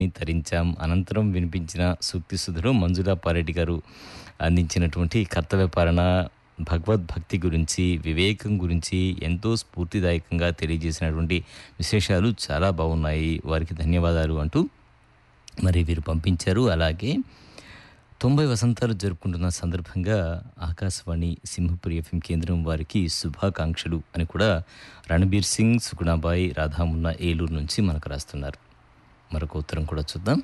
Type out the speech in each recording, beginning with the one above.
అందరినీ తరించాం. అనంతరం వినిపించిన సూక్తి సుధలో మంజులా పారెడ్డి గారు అందించినటువంటి కర్తవ్య పాలన, భగవద్భక్తి గురించి, వివేకం గురించి ఎంతో స్ఫూర్తిదాయకంగా తెలియజేసినటువంటి విశేషాలు చాలా బాగున్నాయి. వారికి ధన్యవాదాలు అంటూ మరి వీరు పంపించారు. అలాగే 90 వసంతాలు జరుపుకుంటున్న సందర్భంగా ఆకాశవాణి సింహపురి ఎఫ్ఎం కేంద్రం వారికి శుభాకాంక్షలు అని కూడా రణబీర్ సింగ్, సుగుణాబాయి, రాధామున్న ఏలూరు నుంచి మనకు రాస్తున్నారు. మరొక ఉత్తరం కూడా చూద్దాం.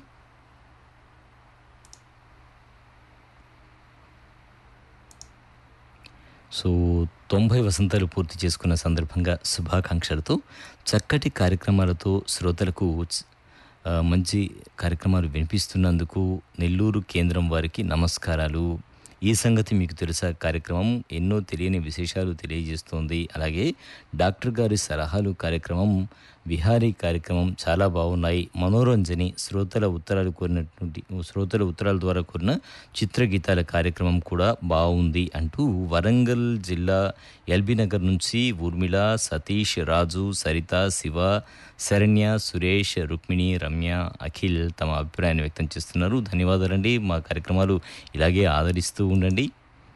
సో 90 వసంతాలు పూర్తి చేసుకున్న సందర్భంగా శుభాకాంక్షలతో, చక్కటి కార్యక్రమాలతో శ్రోతలకు మంచి కార్యక్రమాలు వినిపిస్తున్నందుకు నెల్లూరు కేంద్రం వారికి నమస్కారాలు. ఈ సంగతి మీకు తెలుసా కార్యక్రమం ఎన్నో తెలియని విశేషాలు తెలియజేస్తోంది. అలాగే డాక్టర్ గారి సలహాలు కార్యక్రమం, విహారీ కార్యక్రమం చాలా బాగున్నాయి. మనోరంజని శ్రోతల ఉత్తరాల ద్వారా కూడిన చిత్రగీతాల కార్యక్రమం కూడా బాగుంది అంటూ వరంగల్ జిల్లా ఎల్బీ నగర్ నుంచి ఊర్మిళ, సతీష్, రాజు, సరిత, శివ, శరణ్య, సురేష్, రుక్మిణి, రమ్య, అఖిల్ తమ అభిప్రాయాన్ని వ్యక్తం చేస్తున్నారు. ధన్యవాదాలండి. మా కార్యక్రమాలు ఇలాగే ఆదరిస్తూ ఉండండి.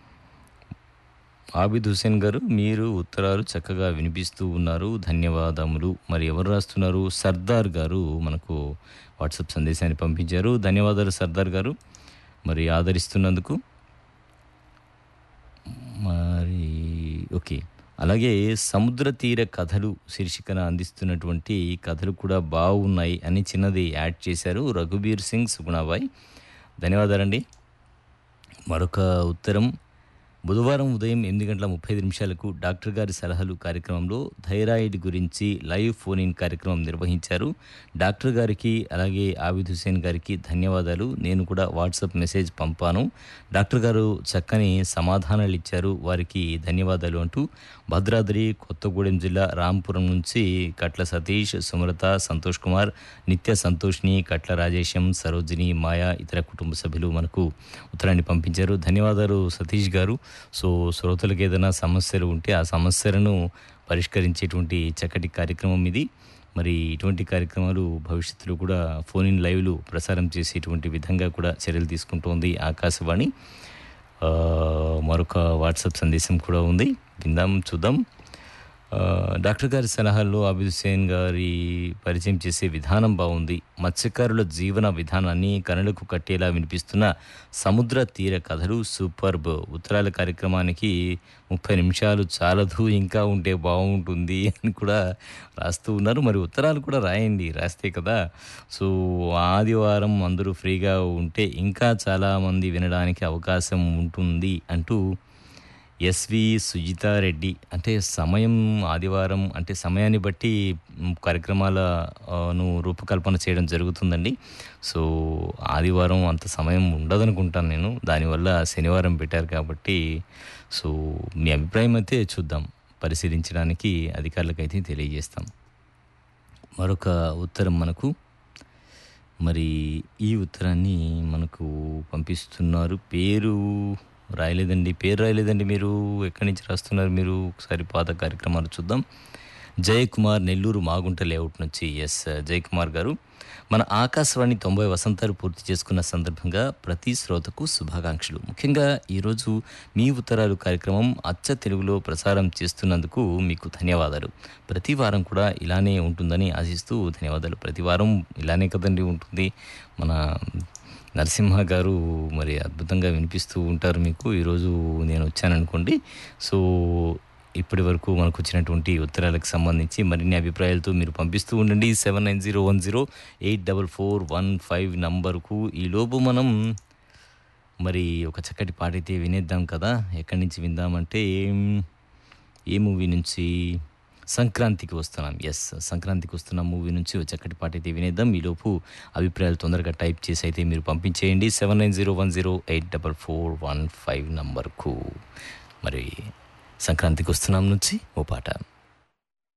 ఆబిద్ హుసేన్ గారు, మీరు ఉత్తరాలు చక్కగా వినిపిస్తూ ఉన్నారు, ధన్యవాదములు. మరి ఎవరు రాస్తున్నారు? సర్దార్ గారు మనకు వాట్సాప్ సందేశాన్ని పంపించారు. ధన్యవాదాలు సర్దార్ గారు, మరి ఆదరిస్తున్నందుకు. మరి ఓకే. అలాగే సముద్ర తీర కథలు శీర్షికన అందిస్తున్నటువంటి కథలు కూడా బాగున్నాయి అని చిన్నది యాడ్ చేశారు రఘుబీర్ సింగ్, సుగుణాబాయ్. ధన్యవాదాలండి. మరొక ఉత్తరం. బుధవారం ఉదయం 8:35 డాక్టర్ గారి సలహాలు కార్యక్రమంలో థైరాయిడ్ గురించి లైవ్ ఫోన్ ఇన్ కార్యక్రమం నిర్వహించారు. డాక్టర్ గారికి అలాగే ఆబిద్ హుసేన్ గారికి ధన్యవాదాలు. నేను కూడా వాట్సాప్ మెసేజ్ పంపాను. డాక్టర్ గారు చక్కని సమాధానాలు ఇచ్చారు, వారికి ధన్యవాదాలు అంటూ భద్రాద్రి కొత్తగూడెం జిల్లా రాంపురం నుంచి కట్ల సతీష్, సుమలత, సంతోష్ కుమార్, నిత్య సంతోష్ని, కట్ల రాజేశం, సరోజిని, మాయా, ఇతర కుటుంబ సభ్యులు మనకు ఉత్తరాన్ని పంపించారు. ధన్యవాదాలు సతీష్ గారు. సో శ్రోతలకు ఏదైనా సమస్యలు ఉంటే ఆ సమస్యలను పరిష్కరించేటువంటి చక్కటి కార్యక్రమం ఇది. మరి ఇటువంటి కార్యక్రమాలు భవిష్యత్తులో కూడా ఫోన్ ఇన్ లైవ్లు ప్రసారం చేసేటువంటి విధంగా కూడా చర్యలు తీసుకుంటోంది ఆకాశవాణి. మరొక వాట్సాప్ సందేశం కూడా ఉంది, విందాం, చూద్దాం. డాక్టర్ గారి సలహాల్లో ఆబిద్ హుసేన్ గారి పరిచయం చేసే విధానం బాగుంది. మత్స్యకారుల జీవన విధానాన్ని కనులకు కట్టేలా వినిపిస్తున్న సముద్ర తీర కథలు సూపర్బ్. ఉత్తరాల కార్యక్రమానికి 30 నిమిషాలు చాలదు, ఇంకా ఉంటే బాగుంటుంది అని కూడా రాస్తూ ఉన్నారు. మరి ఉత్తరాలు కూడా రాయండి, రాస్తే కదా. సో ఆదివారం అందరూ ఫ్రీగా ఉంటే ఇంకా చాలామంది వినడానికి అవకాశం ఉంటుంది అంటూ ఎస్వి సుజితారెడ్డి. అంటే సమయం ఆదివారం అంటే సమయాన్ని బట్టి కార్యక్రమాలను రూపకల్పన చేయడం జరుగుతుందండి. సో ఆదివారం అంత సమయం ఉండదనుకుంటాను నేను, దానివల్ల శనివారం పెట్టారు కాబట్టి. సో మీ అభిప్రాయం అయితే చూద్దాం, పరిశీలించడానికి అధికారులకైతే తెలియజేస్తాం. మరొక ఉత్తరం మనకు, మరి ఈ ఉత్తరాన్ని మనకు పంపిస్తున్నారు. పేరు రాయలేదండి. మీరు ఎక్కడి నుంచి రాస్తున్నారు? మీరు ఒకసారి పాత కార్యక్రమాలు చూద్దాం. జయకుమార్, నెల్లూరు మాగుంట లేఅవుట్ నుంచి. ఎస్ జయకుమార్ గారు, మన ఆకాశవాణి 90 వసంతాలు పూర్తి చేసుకున్న సందర్భంగా ప్రతి శ్రోతకు శుభాకాంక్షలు. ముఖ్యంగా ఈరోజు మీ ఉత్తరాలు కార్యక్రమం అచ్చ తెలుగులో ప్రసారం చేస్తున్నందుకు మీకు ధన్యవాదాలు. ప్రతి వారం కూడా ఇలానే ఉంటుందని ఆశిస్తూ ధన్యవాదాలు. ప్రతి వారం ఇలానే కదండి ఉంటుంది. మన నరసింహ గారు మరి అద్భుతంగా వినిపిస్తూ ఉంటారు మీకు. ఈరోజు నేను వచ్చాననుకోండి. సో ఇప్పటి వరకు మనకు వచ్చినటువంటి ఉత్తరాలకు సంబంధించి మరిన్ని అభిప్రాయాలతో మీరు పంపిస్తూ ఉండండి 7901084415 నంబర్కు. ఈలోపు మనం మరి ఒక చక్కటి పాట అయితే వినేద్దాం కదా. ఎక్కడి నుంచి విందామంటే, ఏ మూవీ నుంచి? సంక్రాంతికి వస్తున్నాం. ఎస్, సంక్రాంతికి వస్తున్న మూవీ నుంచి ఒక చక్కటి పాట అయితే వినేద్దాం. ఈలోపు అభిప్రాయాలు తొందరగా టైప్ చేసి అయితే మీరు పంపించేయండి 7901084415 నంబర్కు. మరి సంక్రాంతికి వస్తున్నాం నుంచి ఓ పాట.